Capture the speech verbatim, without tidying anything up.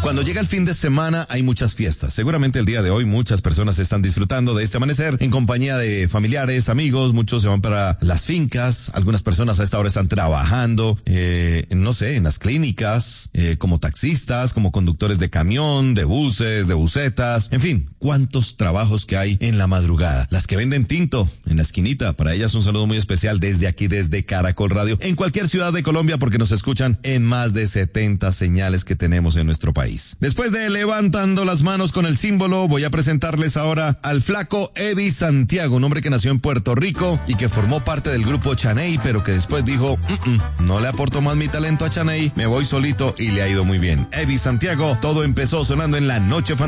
Cuando llega el fin de semana hay muchas fiestas. Seguramente el día de hoy muchas personas están disfrutando de este amanecer en compañía de familiares, amigos. Muchos se van para las fincas. Algunas personas a esta hora están trabajando, eh, no sé, en las clínicas, eh, como taxistas, como conductores de camión, de buses, de busetas. En fin, cuántos trabajos que hay en la madrugada. Las que venden tinto en la esquinita. Para ellas un saludo muy especial desde aquí, desde Caracol Radio, en cualquier ciudad de Colombia, porque nos escuchan en más de setenta señales que tenemos en nuestro país. Después de levantando las manos con el símbolo, voy a presentarles ahora al flaco Eddie Santiago, un hombre que nació en Puerto Rico y que formó parte del grupo Chaney, pero que después dijo, mm -mm, no le aporto más mi talento a Chaney, me voy solito, y le ha ido muy bien. Eddie Santiago, todo empezó sonando en La Noche Fantástica.